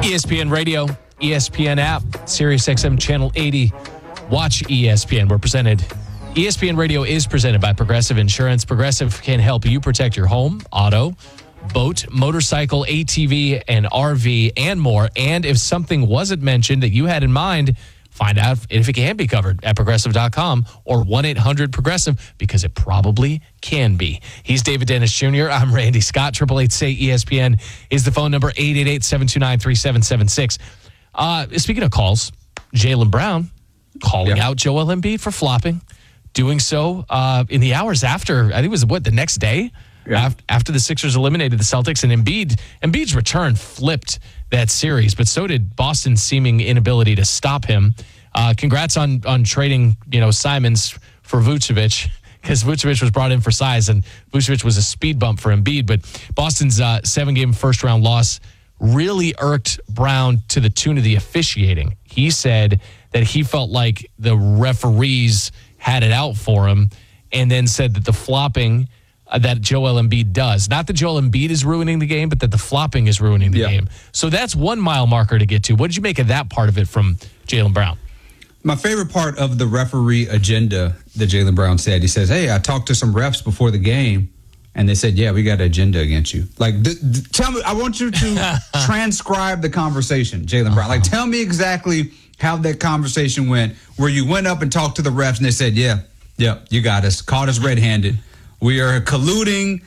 ESPN Radio, ESPN app, SiriusXM Channel 80. Watch ESPN. ESPN Radio is presented by Progressive Insurance. Progressive can help you protect your home, auto, boat, motorcycle, ATV, and RV, and more. And if something wasn't mentioned that you had in mind, find out if it can be covered at Progressive.com or 1-800-PROGRESSIVE, because it probably can be. He's David Dennis Jr. I'm Randy Scott. 888-SAY-ESPN is the phone number, 888-729-3776. Speaking of calls, Jaylen Brown calling out Joel Embiid for flopping, doing so in the hours after, I think it was, the next day? Yeah. After the Sixers eliminated the Celtics, and Embiid's return flipped that series, but so did Boston's seeming inability to stop him. Congrats on trading, Simons for Vucevic, because Vucevic was brought in for size, and Vucevic was a speed bump for Embiid. But Boston's 7-game first-round loss really irked Brown to the tune of the officiating. He said that he felt like the referees had it out for him, and then said that the flopping that Joel Embiid does, not that Joel Embiid is ruining the game, but that the flopping is ruining the game. So that's 1 mile marker to get to. What did you make of that part of it from Jaylen Brown? My favorite part of the referee agenda that Jaylen Brown said, he says, hey, I talked to some refs before the game, and they said, yeah, we got an agenda against you. Like, tell me, I want you to transcribe the conversation, Jaylen Brown. Like, tell me exactly how that conversation went, where you went up and talked to the refs, and they said, yeah, you got us. Caught us red-handed. We are colluding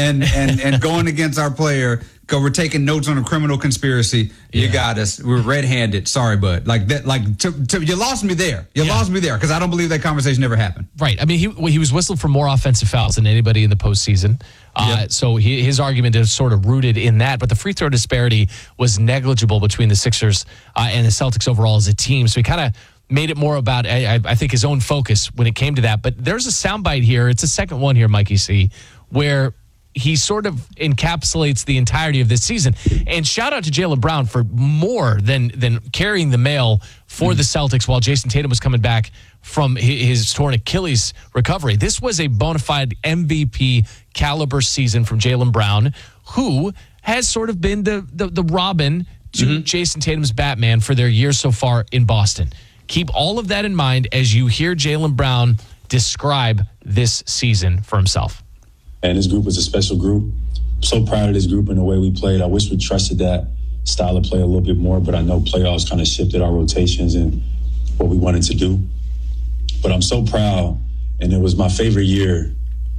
and going against our player because we're taking notes on a criminal conspiracy. You got us. We're red-handed. Sorry, bud. Like that. Like you lost me there. You lost me there because I don't believe that conversation ever happened. Right. I mean, he was whistled for more offensive fouls than anybody in the postseason. So his argument is sort of rooted in that. But the free throw disparity was negligible between the Sixers and the Celtics overall as a team. So he kind of made it more about, I think, his own focus when it came to that. But there's a soundbite here. It's the second one here, Mikey C., where he sort of encapsulates the entirety of this season. And shout out to Jaylen Brown for more than carrying the mail for the Celtics while Jason Tatum was coming back from his torn Achilles recovery. This was a bona fide MVP caliber season from Jaylen Brown, who has sort of been the Robin to Jason Tatum's Batman for their years so far in Boston. Keep all of that in mind as you hear Jaylen Brown describe this season for himself. And this group was a special group. I'm so proud of this group and the way we played. I wish we trusted that style of play a little bit more, but I know playoffs kind of shifted our rotations and what we wanted to do. But I'm so proud, and it was my favorite year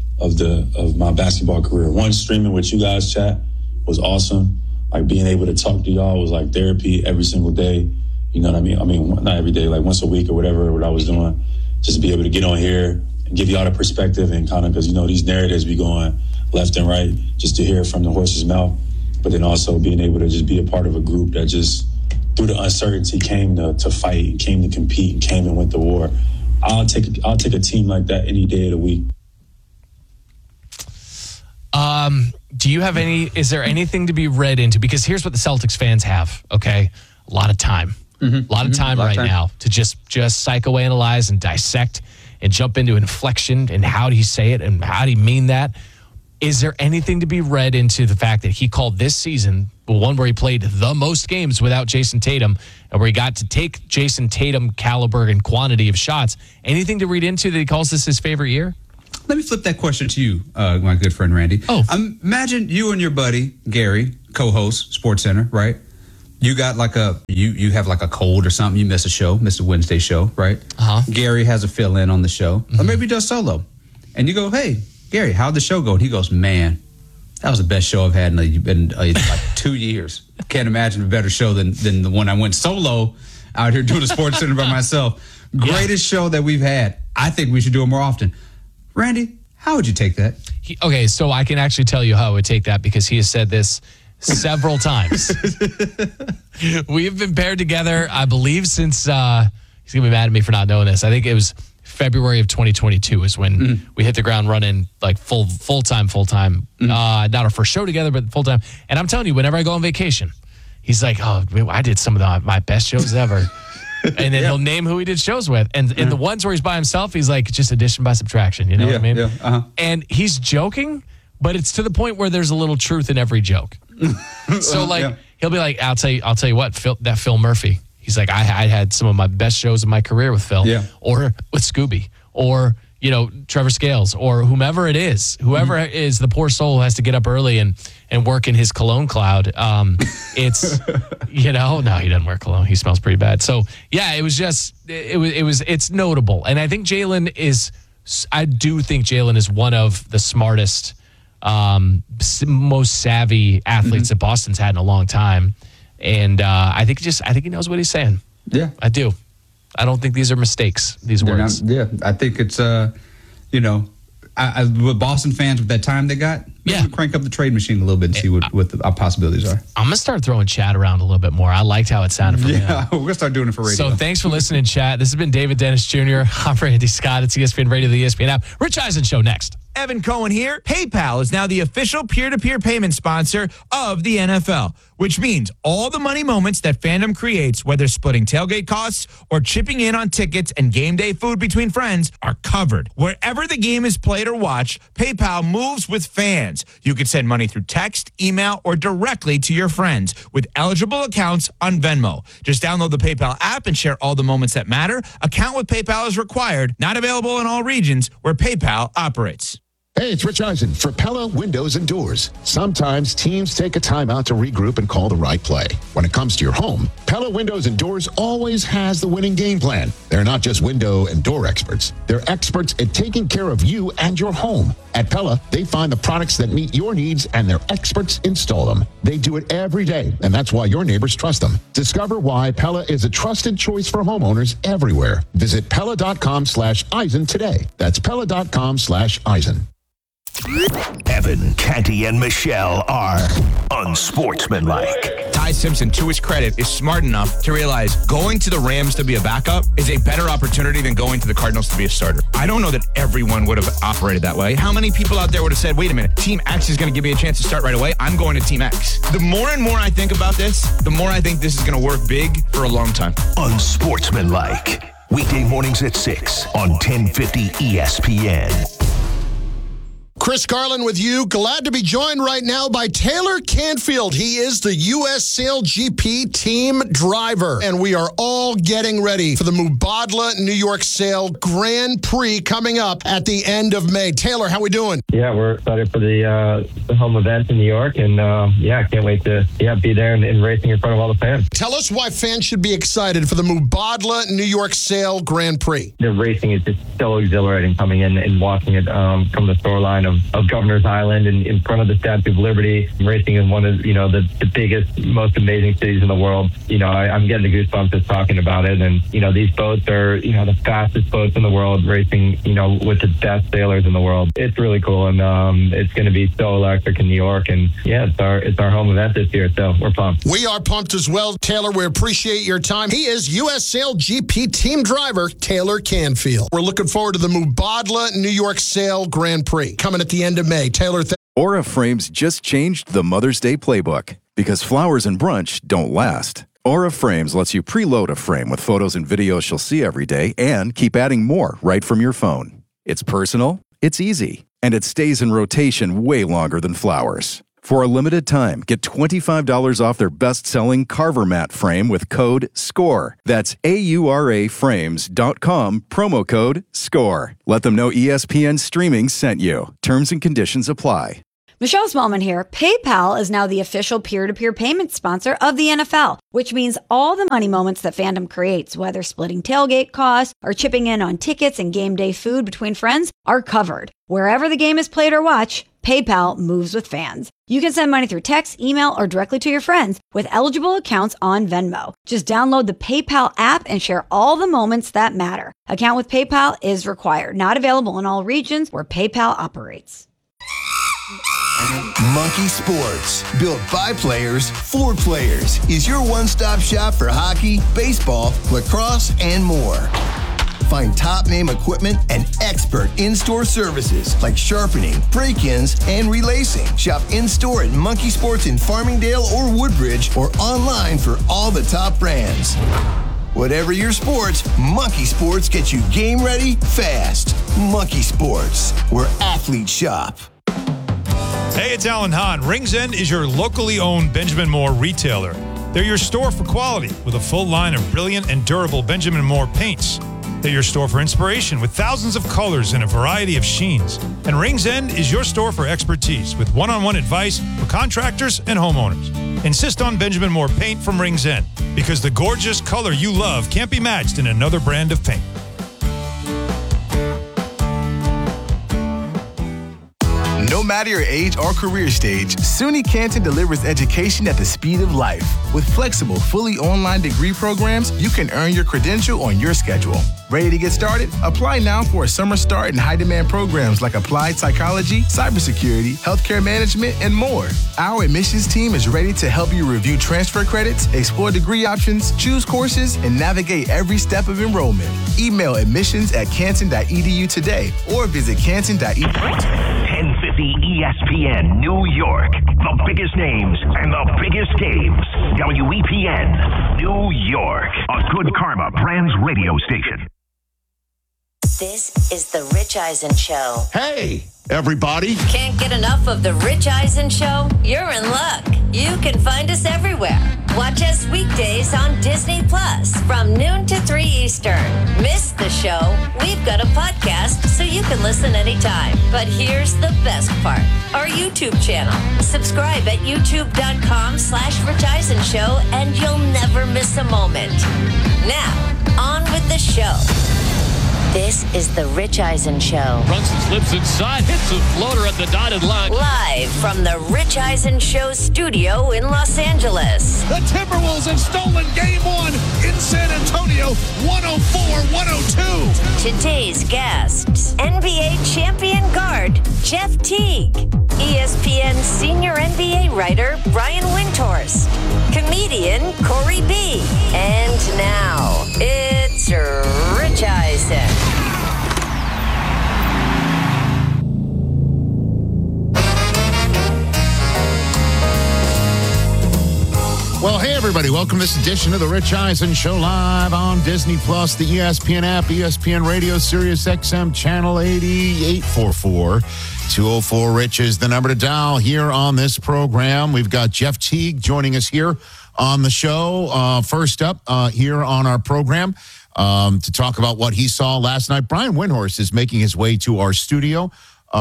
of my basketball career. One, streaming with you guys, chat, was awesome. Like, being able to talk to y'all was like therapy every single day. You know what I mean? I mean, not every day, like once a week or whatever, what I was doing. Just to be able to get on here and give y'all the perspective and kind of, because, these narratives be going left and right, just to hear it from the horse's mouth. But then also being able to just be a part of a group that just, through the uncertainty, came to fight, came to compete, and came and went to war. I'll take a team like that any day of the week. Do you have is there anything to be read into? Because here's what the Celtics fans have, okay? A lot of time. A lot of time now to just psychoanalyze and dissect and jump into inflection and how do you say it and how do you mean that? Is there anything to be read into the fact that he called this season the one where he played the most games without Jason Tatum and where he got to take Jason Tatum caliber and quantity of shots? Anything to read into that he calls this his favorite year? Let me flip that question to you, my good friend Randy. Imagine you and your buddy Gary, co-host SportsCenter, right? You got you have like a cold or something. You miss a Wednesday show, right? Gary has a fill-in on the show, or maybe he does solo, and you go, "Hey, Gary, how'd the show go?" And he goes, "Man, that was the best show I've had in like 2 years. Can't imagine a better show than the one I went solo out here doing the SportsCenter by myself. Greatest show that we've had. I think we should do it more often." Randy, how would you take that? Okay, so I can actually tell you how I would take that because he has said this several times. We have been paired together, I believe, since he's gonna be mad at me for not knowing this. I think it was February of 2022 is when we hit the ground running, like full time. Not our first show together, but full time. And I'm telling you, whenever I go on vacation, he's like, "Oh, I did some of my best shows ever." And then he'll name who he did shows with. And the ones where he's by himself, he's like, just addition by subtraction. You know what I mean? And he's joking, but it's to the point where there's a little truth in every joke. So, he'll be like, I'll tell you what, Phil Murphy. He's like, I had some of my best shows of my career with Phil, or with Scooby, or Trevor Scales, or whomever it is, is the poor soul who has to get up early and work in his cologne cloud. It's no, he doesn't wear cologne. He smells pretty bad. So yeah, it was just it's notable, and I do think Jalen is one of the smartest, most savvy athletes that Boston's had in a long time. And I think he knows what he's saying. Yeah, I do. I don't think these are mistakes. These words. I think it's with Boston fans with that time they got. Crank up the trade machine a little bit and see what the possibilities are. I'm gonna start throwing chat around a little bit more. I liked how it sounded from him. We're gonna start doing it for radio. So thanks for listening, chat. This has been David Dennis Jr. I'm Randy Scott. It's ESPN Radio, the ESPN app. Rich Eisen Show next. Evan Cohen here. PayPal is now the official peer-to-peer payment sponsor of the NFL, which means all the money moments that fandom creates, whether splitting tailgate costs or chipping in on tickets and game day food between friends, are covered. Wherever the game is played or watched, PayPal moves with fans. You can send money through text, email, or directly to your friends with eligible accounts on Venmo. Just download the PayPal app and share all the moments that matter. Account with PayPal is required, not available in all regions where PayPal operates. Hey, it's Rich Eisen for Pella Windows and Doors. Sometimes teams take a timeout to regroup and call the right play. When it comes to your home, Pella Windows and Doors always has the winning game plan. They're not just window and door experts. They're experts at taking care of you and your home. At Pella, they find the products that meet your needs and their experts install them. They do it every day, and that's why your neighbors trust them. Discover why Pella is a trusted choice for homeowners everywhere. Visit Pella.com/Eisen today. That's Pella.com/Eisen. Evan, Canty, and Michelle are unsportsmanlike. Ty Simpson, to his credit, is smart enough to realize going to the Rams to be a backup is a better opportunity than going to the Cardinals to be a starter. I don't know that everyone would have operated that way. How many people out there would have said, wait a minute, Team X is going to give me a chance to start right away. I'm going to Team X. The more and more I think about this, the more I think this is going to work big for a long time. Unsportsmanlike. Weekday mornings at 6 on 1050 ESPN. Chris Garland with you. Glad to be joined right now by Taylor Canfield. He is the U.S. Sail GP team driver, and we are all getting ready for the Mubadala New York Sail Grand Prix coming up at the end of May. Taylor, how we doing? Yeah, we're excited for the home event in New York, and can't wait to be there and racing in front of all the fans. Tell us why fans should be excited for the Mubadala New York Sail Grand Prix. The racing is just so exhilarating coming in and watching it from the shoreline of Governor's Island and in front of the Statue of Liberty, racing in one of the biggest, most amazing cities in the world. I'm getting the goosebumps just talking about it. And these boats are the fastest boats in the world, racing with the best sailors in the world. It's really cool, and it's going to be so electric in New York. And it's our home event this year, so we're pumped. We are pumped as well, Taylor. We appreciate your time. He is U.S. Sail GP team driver Taylor Canfield. We're looking forward to the Mubadala New York Sail Grand Prix coming at the end of May. Taylor, Aura Frames just changed the Mother's Day playbook because flowers and brunch don't last. Aura Frames lets you preload a frame with photos and videos she'll see every day and keep adding more right from your phone. It's personal, it's easy, and it stays in rotation way longer than flowers. For a limited time, get $25 off their best-selling Carver Mat frame with code SCORE. That's AURAFrames.com, promo code SCORE. Let them know ESPN Streaming sent you. Terms and conditions apply. Michelle Smallman here. PayPal is now the official peer-to-peer payment sponsor of the NFL, which means all the money moments that fandom creates, whether splitting tailgate costs or chipping in on tickets and game day food between friends, are covered. Wherever the game is played or watched, PayPal moves with fans. You can send money through text, email, or directly to your friends with eligible accounts on Venmo. Just download the PayPal app and share all the moments that matter. Account with PayPal is required. Not available in all regions where PayPal operates. Monkey Sports, built by players for players, is your one-stop shop for hockey, baseball, lacrosse, and more. Find top-name equipment and expert in-store services like sharpening, break-ins, and relacing. Shop in-store at Monkey Sports in Farmingdale or Woodbridge, or online for all the top brands. Whatever your sports, Monkey Sports gets you game ready fast. Monkey Sports, where athletes shop. Hey, it's Alan Hahn. Rings End is your locally owned Benjamin Moore retailer. They're your store for quality with a full line of brilliant and durable Benjamin Moore paints. They're your store for inspiration with thousands of colors and a variety of sheens. And Rings End is your store for expertise with one-on-one advice for contractors and homeowners. Insist on Benjamin Moore paint from Rings End because the gorgeous color you love can't be matched in another brand of paint. No matter your age or career stage, SUNY Canton delivers education at the speed of life. With flexible, fully online degree programs, you can earn your credential on your schedule. Ready to get started? Apply now for a summer start in high-demand programs like applied psychology, cybersecurity, healthcare management, and more. Our admissions team is ready to help you review transfer credits, explore degree options, choose courses, and navigate every step of enrollment. Email admissions@canton.edu today or visit canton.edu. 1050 ESPN New York. The biggest names and the biggest games. WEPN New York. A Good Karma Brands radio station. This is the Rich Eisen Show. Hey, everybody. Can't get enough of the Rich Eisen Show? You're in luck. You can find us everywhere. Watch us weekdays on Disney Plus from noon to 3 Eastern. Miss the show? We've got a podcast so you can listen anytime. But here's the best part. Our YouTube channel. Subscribe at youtube.com/Rich Eisen Show and you'll never miss a moment. Now, on with the show. This is the Rich Eisen Show. Runs and slips inside, hits a floater at the dotted line. Live from the Rich Eisen Show studio in Los Angeles. The Timberwolves have stolen game one in San Antonio, 104-102. Today's guests, NBA champion guard Jeff Teague, ESPN senior NBA writer Brian Windhorst, comedian Corey B. And now, it's Rich Eisen. Well, hey, everybody. Welcome to this edition of the Rich Eisen Show live on Disney Plus, the ESPN app, ESPN Radio, Sirius XM, Channel 80, 844-204-RICH is the number to dial here on this program. We've got Jeff Teague joining us here on the show. First up here on our program to talk about what he saw last night. Brian Windhorst is making his way to our studio,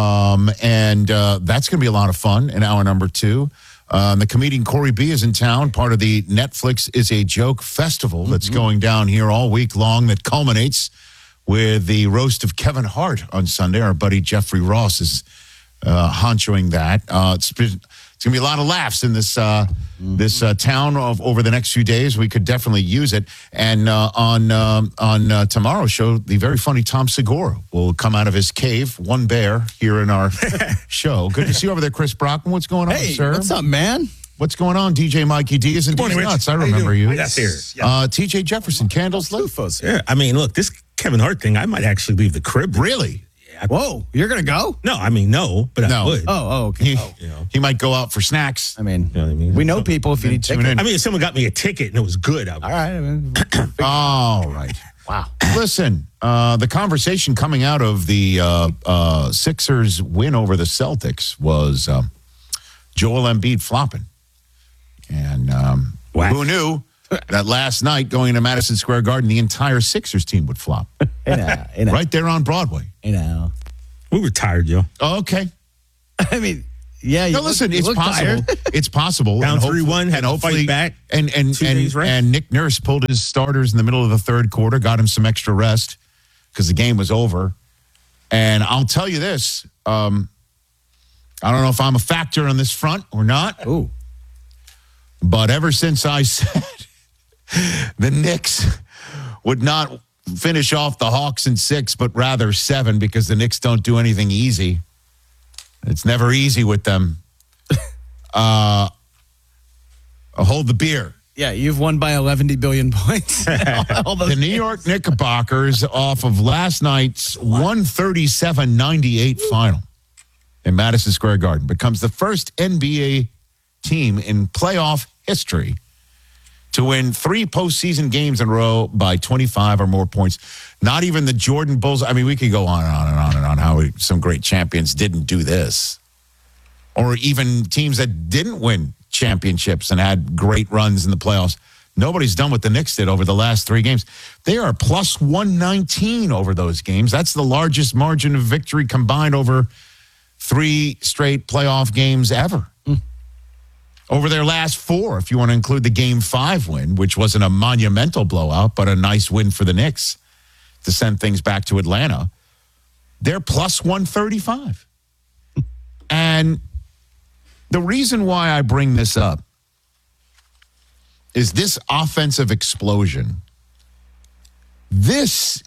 and that's going to be a lot of fun in hour number two. The comedian Corey B is in town, part of the Netflix Is a Joke festival that's going down here all week long that culminates with the roast of Kevin Hart on Sunday. Our buddy Jeffrey Ross is honchoing that. It's going to be a lot of laughs in this this town over the next few days. We could definitely use it. And on tomorrow's show, the very funny Tom Segura will come out of his cave, one bear, here in our show. Good to see you over there, Chris Brockman. What's going on, sir? What's up, man? What's going on, DJ Mikey D? Isn't Morning, nuts? Rich. I remember you. Yes, here. TJ Jefferson, Candles Lit. Yeah, I mean, look, this Kevin Hart thing, I might actually leave the crib. Really? Whoa, you're going to go? No, I mean, no, but I would. Okay. He might go out for snacks. I mean, You know what I mean? we know people if you need Tune tickets. in. I mean, if someone got me a ticket and it was good, I would. All right. I mean, All right. Wow. Listen, the conversation coming out of the Sixers win over the Celtics was Joel Embiid flopping. And who knew that last night going to Madison Square Garden, the entire Sixers team would flop. Right there on Broadway. We were tired, yo. Oh, okay. I mean, yeah. No, listen, it's possible. It's possible. Down And 3-1, had to hopefully fight back. And 2 days rest. and Nick Nurse pulled his starters in the middle of the third quarter, got him some extra rest because the game was over. And I'll tell you this, I don't know if I'm a factor on this front or not. Ooh. But ever since I said the Knicks would not finish off the Hawks in 6, but rather 7, because the Knicks don't do anything easy. It's never easy with them. Hold the beer. Yeah, you've won by 11 billion points. The New York Knickerbockers off of last night's 137-98 final in Madison Square Garden becomes the first NBA team in playoff history to win 3 postseason games in a row by 25 or more points. Not even the Jordan Bulls. I mean, we could go on and on and on and on how some great champions didn't do this. or even teams that didn't win championships and had great runs in the playoffs. Nobody's done what the Knicks did over the last 3 games. They are plus 119 over those games. That's the largest margin of victory combined over 3 straight playoff games ever. Over their last 4, if you want to include the Game 5 win, which wasn't a monumental blowout, but a nice win for the Knicks to send things back to Atlanta, they're plus 135. And the reason why I bring this up is this offensive explosion. This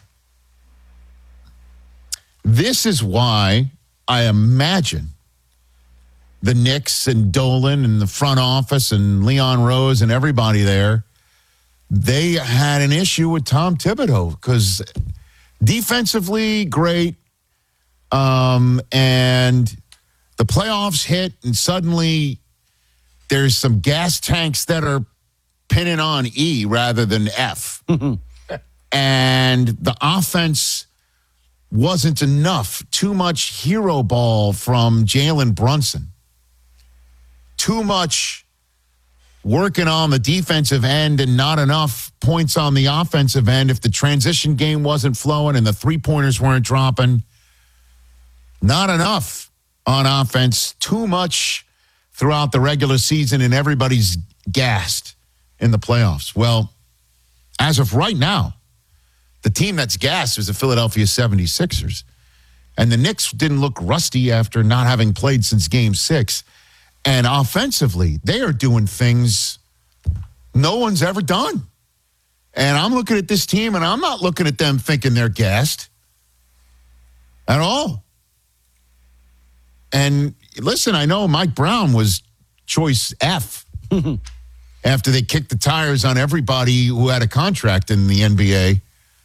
is why I imagine the Knicks and Dolan and the front office and Leon Rose and everybody there, they had an issue with Tom Thibodeau because defensively great, and the playoffs hit and suddenly there's some gas tanks that are pinning on E rather than F. And the offense wasn't enough. Too much hero ball from Jalen Brunson. Too much working on the defensive end and not enough points on the offensive end. If the transition game wasn't flowing and the 3-pointers weren't dropping, not enough on offense. Too much throughout the regular season and everybody's gassed in the playoffs. Well, as of right now, the team that's gassed is the Philadelphia 76ers. And the Knicks didn't look rusty after not having played since Game 6. And offensively, they are doing things no one's ever done. And I'm looking at this team, and I'm not looking at them thinking they're gassed at all. And listen, I know Mike Brown was choice F after they kicked the tires on everybody who had a contract in the NBA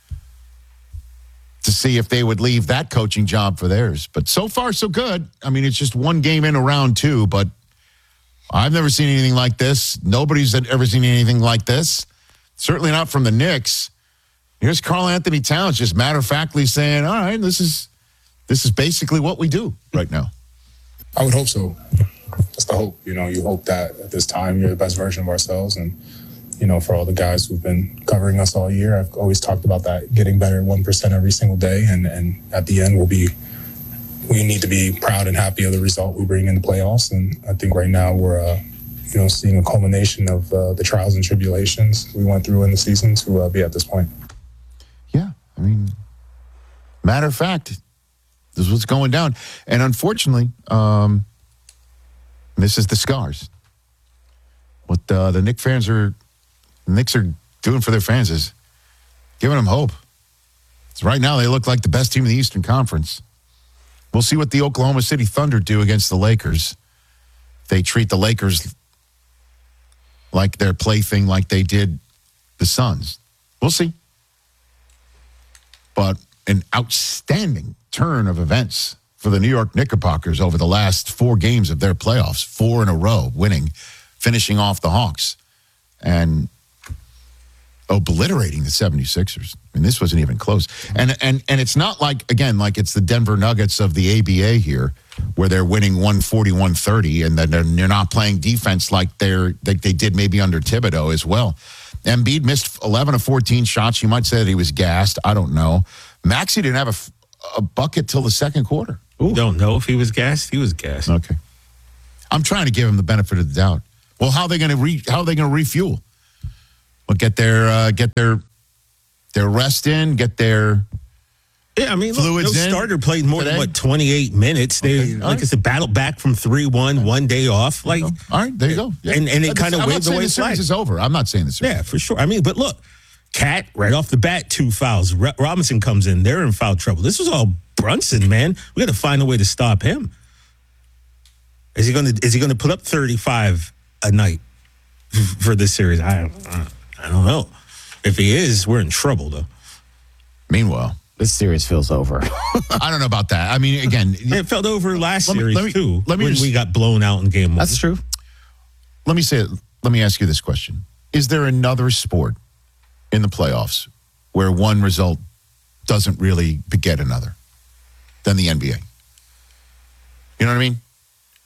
to see if they would leave that coaching job for theirs. But so far, so good. I mean, it's just one game in round 2, but I've never seen anything like this. Nobody's ever seen anything like this. Certainly not from the Knicks. Here's Karl Anthony Towns just matter-of-factly saying, all right, this is basically what we do right now. I would hope so. That's the hope. You hope that at this time you're the best version of ourselves. And, for all the guys who've been covering us all year, I've always talked about that, getting better 1% every single day. And at the end, we need to be proud and happy of the result we bring in the playoffs. And I think right now we're, seeing a culmination of the trials and tribulations we went through in the season to be at this point. Yeah. I mean, matter of fact, this is what's going down. And unfortunately, this is the scars. What the Knicks are doing for their fans is giving them hope. So right now, they look like the best team in the Eastern Conference. We'll see what the Oklahoma City Thunder do against the Lakers. They treat the Lakers like their plaything like they did the Suns. We'll see. But an outstanding turn of events for the New York Knickerbockers over the last 4 games of their playoffs, 4 in a row, winning, finishing off the Hawks, and obliterating the 76ers. I mean, this wasn't even close. And it's not like, again, like it's the Denver Nuggets of the ABA here, where they're winning 140-130, and then they're not playing defense like they did maybe under Thibodeau as well. Embiid missed 11 of 14 shots. You might say that he was gassed. I don't know. Maxey didn't have a bucket till the second quarter. Don't know if he was gassed. He was gassed. Okay. I'm trying to give him the benefit of the doubt. Well, how are they going to refuel? Well, get their rest in, get their fluids in. Starter played more than 28 minutes. They I said, battled back from 3-1, one day off. Like, all right, there you go. Yeah. And it kind of waved away the series is over. I'm not saying the series. Yeah, for sure. I mean, but look, Cat right off the bat, 2 fouls. Robinson comes in, they're in foul trouble. This was all Brunson, man. We got to find a way to stop him. Is he going to put up 35 a night for this series? I don't know. If he is, we're in trouble, though. Meanwhile, this series feels over. I don't know about that. I mean, again, it felt over last series too. When we got blown out in game 1. That's true. Let me ask you this question: is there another sport in the playoffs where one result doesn't really beget another than the NBA? You know what I mean?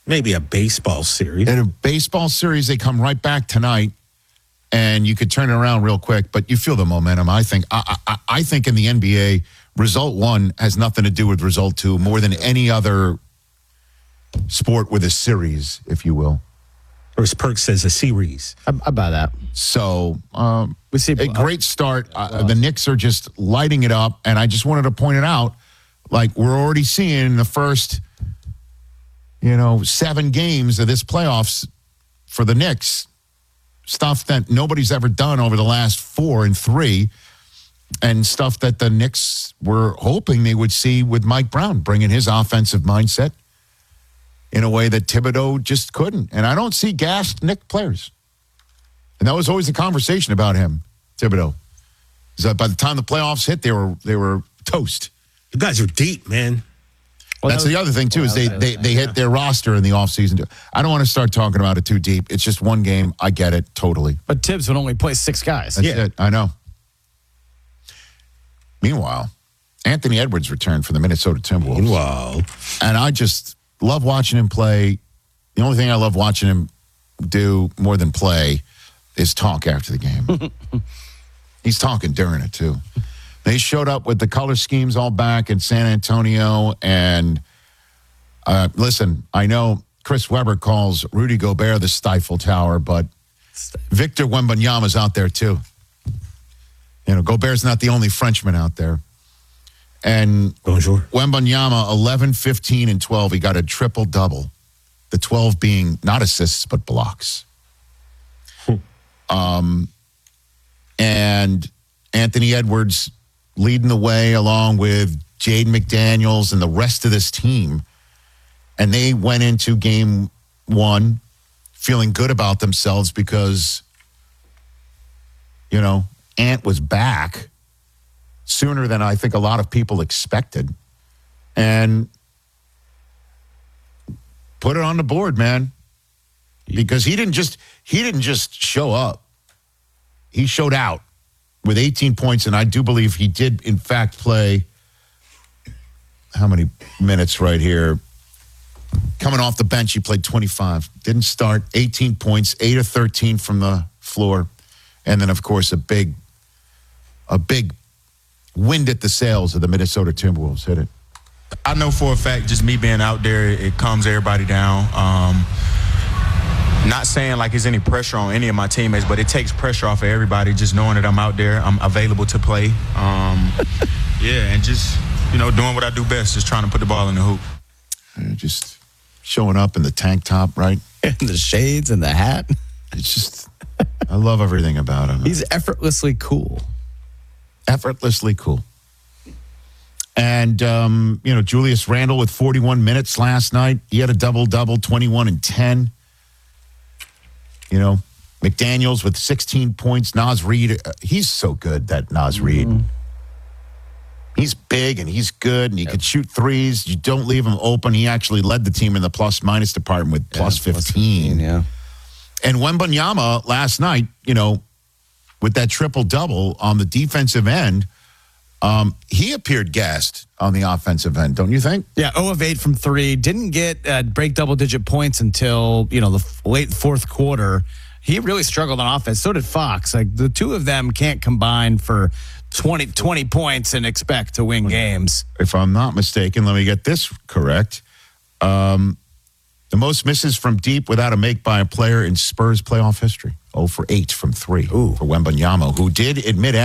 Maybe a baseball series. In a baseball series, they come right back tonight, and you could turn it around real quick. But you feel the momentum. I think. I think in the NBA, result one has nothing to do with result two more than any other sport with a series, if you will. Or as Perk says, a series. I buy that. So we see a great start. The Knicks are just lighting it up, and I just wanted to point it out. Like we're already seeing in the first, 7 games of this playoffs for the Knicks, stuff that nobody's ever done over the last 4 and 3, and stuff that the Knicks were hoping they would see with Mike Brown, bringing his offensive mindset in a way that Thibodeau just couldn't. And I don't see gassed Knicks players. And that was always the conversation about him, Thibodeau. Is that by the time the playoffs hit, they were toast. You guys are deep, man. Well, that's the other thing, too, is they hit their roster in the offseason, too. I don't want to start talking about it too deep. It's just one game. I get it, totally. But Tibbs would only play 6 guys. That's it. I know. Meanwhile, Anthony Edwards returned for the Minnesota Timberwolves. And I just love watching him play. The only thing I love watching him do more than play is talk after the game. He's talking during it, too. They showed up with the color schemes all back in San Antonio. And listen, I know Chris Webber calls Rudy Gobert the Stifle Tower, but Victor Wembanyama's out there, too. Gobert's not the only Frenchman out there. And Bonjour. Wembanyama, 11, 15, and 12. He got a triple-double. The 12 being not assists, but blocks. And Anthony Edwards leading the way along with Jaden McDaniels and the rest of this team. And they went into game 1 feeling good about themselves because, Ant was back sooner than I think a lot of people expected. And put it on the board, man. Because he didn't just show up. He showed out with 18 points, and I do believe he did, in fact, play how many minutes right here? Coming off the bench, he played 25. Didn't start, 18 points, 8 of 13 from the floor. And then, of course, a big wind at the sails of the Minnesota Timberwolves. Hit it. I know for a fact, just me being out there, it calms everybody down. Not saying like there's any pressure on any of my teammates, but it takes pressure off of everybody just knowing that I'm out there, I'm available to play. And just, doing what I do best, just trying to put the ball in the hoop. Just showing up in the tank top, right? And the shades and the hat. It's just, I love everything about him. He's effortlessly cool. Effortlessly cool. And, Julius Randle with 41 minutes last night. He had a double-double, 21 and 10. McDaniels with 16 points. Naz Reid, he's so good, that Naz Reid. He's big and he's good and he could shoot threes. You don't leave him open. He actually led the team in the plus-minus department with plus 15. Yeah. And Wembanyama last night, with that triple-double on the defensive end, he appeared gassed on the offensive end, don't you think? Yeah, 0 of 8 from 3. Didn't get break double-digit points until, the late fourth quarter. He really struggled on offense. So did Fox. Like, the two of them can't combine for 20 points and expect to win games. If I'm not mistaken, let me get this correct. The most misses from deep without a make by a player in Spurs playoff history. 0 for 8 from 3 for Wembanyama, who did admit